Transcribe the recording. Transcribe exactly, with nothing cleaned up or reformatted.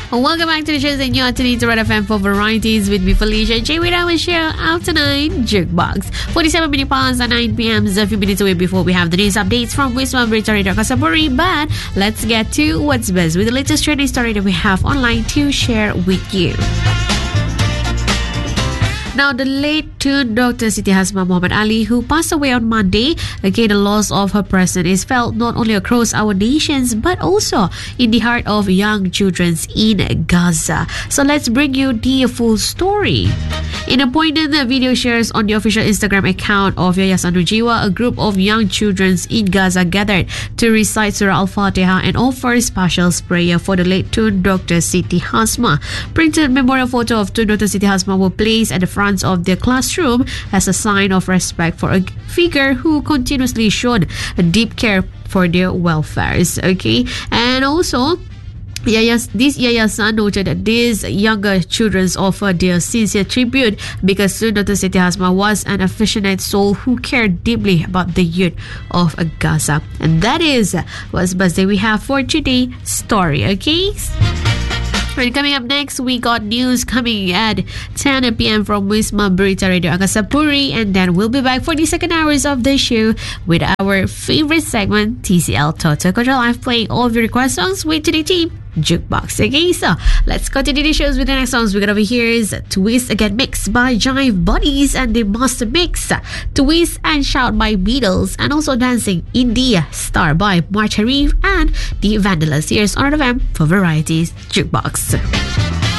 Welcome back to the show that you're tuning to Red F M for Varieties with me, Felicia J. With our show After Nine Jukebox. forty-seven minutes past at nine p.m. So a few minutes away before we have the news updates from Wisma Brittany Kasaburi. But let's get to what's best with the latest trending story that we have online to share with you. Now, the late tuned Doctor Siti Hasmah Muhammad Ali, who passed away on Monday, again, the loss of her presence is felt not only across our nations but also in the heart of young children in Gaza. So let's bring you the full story. In a poignant video shares on the official Instagram account of Yayasan Nujiwa, a group of young children in Gaza gathered to recite Surah Al-Fatiha and offer special prayer for the late tuned Doctor Siti Hasmah. Printed memorial photo of tuned Doctor Siti Hasmah were placed at the front of their classroom as a sign of respect for a figure who continuously showed a deep care for their welfares. Okay, and also Yayas, this Yayasan noted that these younger children offer their sincere tribute because Doctor Siti Hasmah was an affectionate soul who cared deeply about the youth of Gaza. And that is what's birthday we have for today's story. Okay. And coming up next, we got news coming at ten p.m. from Wisma Berita Radio Angkasa Puri, and then we'll be back for the second hours of the show with our favorite segment, T C L Total Control Live, playing all of your request songs with today team Jukebox. Okay, so let's continue the shows with the next songs. We got over here is Twist Again mixed by Jive Buddies and the Master Mix, Twist and Shout by Beatles, and also Dancing India Star by March Harif and the Vandellas. Here's on Red F M for Varieties Jukebox.